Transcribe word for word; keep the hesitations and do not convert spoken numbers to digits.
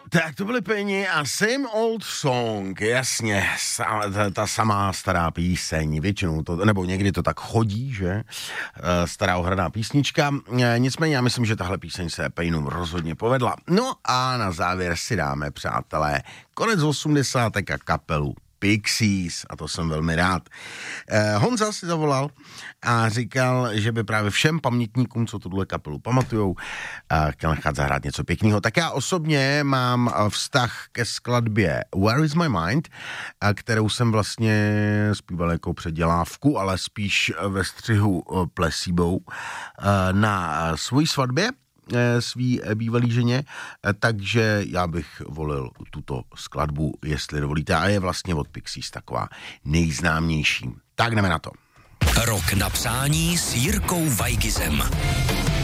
Tak to byly Penny a Same Old Song, jasně, ta, ta samá stará píseň, většinou to, nebo někdy to tak chodí, že, stará ohraná písnička, nicméně já myslím, že tahle píseň se Pennům rozhodně povedla. No a na závěr si dáme, přátelé, konec osmdesátek a kapelu Pixies, a to jsem velmi rád. Eh, Honza si zavolal a říkal, že by právě všem pamětníkům, co tuhle kapelu pamatujou, eh, chtěl nechat zahrát něco pěkného. Tak já osobně mám vztah ke skladbě Where is my mind, eh, kterou jsem vlastně zpíval jako předělávku, ale spíš ve střihu eh, Placebo eh, na eh, svojí svatbě svý bývalý ženě, takže já bych volil tuto skladbu, jestli dovolíte, a je vlastně od Pixies taková nejznámější. Tak jdeme na to. Rok na přání s Jirkou Weigizem.